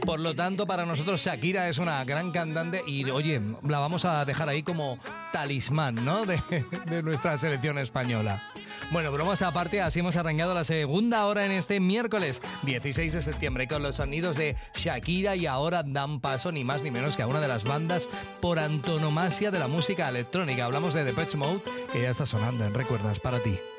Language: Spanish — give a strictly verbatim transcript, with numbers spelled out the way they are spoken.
Por lo tanto, para nosotros Shakira es una gran cantante y, oye, la vamos a dejar ahí como talismán, ¿no? De, de nuestra selección española. Bueno, bromas aparte, así hemos arrancado la segunda hora en este miércoles dieciséis de septiembre con los sonidos de Shakira, y ahora dan paso ni más ni menos que a una de las bandas por antonomasia de la música electrónica. Hablamos de Depeche Mode, que ya está sonando en Recuerdas para ti.